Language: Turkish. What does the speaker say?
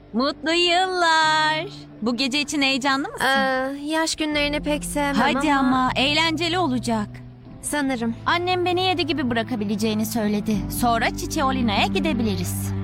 Mutlu yıllar. Bu gece için heyecanlı mısın? Yaş günlerini pek sevmem Hadi ama eğlenceli olacak. sanırım. Annem beni 7 gibi bırakabileceğini söyledi. Sonra Çiçeolina'ya gidebiliriz.